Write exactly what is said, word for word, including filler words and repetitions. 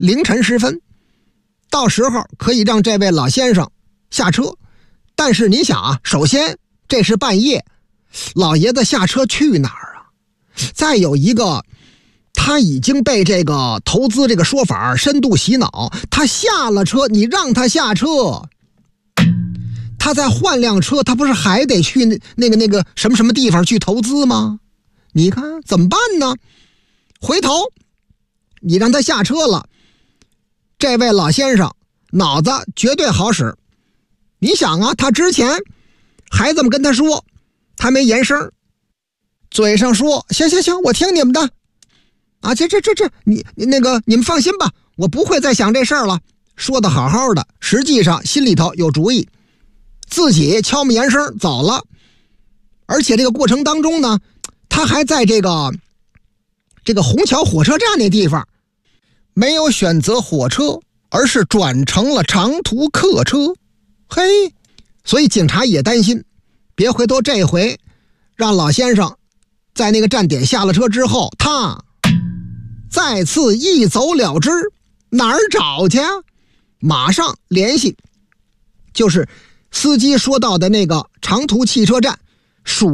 凌晨时分，到时候可以让这位老先生下车。但是你想啊，首先这是半夜，老爷子下车去哪儿啊？再有一个，他已经被这个投资这个说法深度洗脑，他下了车，你让他下车，他再换辆车，他不是还得去那那个那个什么什么地方去投资吗？你看怎么办呢？回头你让他下车了，这位老先生脑子绝对好使。你想啊，他之前还这么跟他说，他没言声，嘴上说行行行，我听你们的啊，这这这这你你那个你们放心吧，我不会再想这事儿了，说的好好的，实际上心里头有主意，自己悄没言声走了。而且这个过程当中呢，他还在这个这个虹桥火车站那地方没有选择火车，而是转成了长途客车。嘿，所以警察也担心，别回头这回让老先生在那个站点下了车之后，他再次一走了之，哪儿找去啊？马上联系就是司机说到的那个长途汽车站属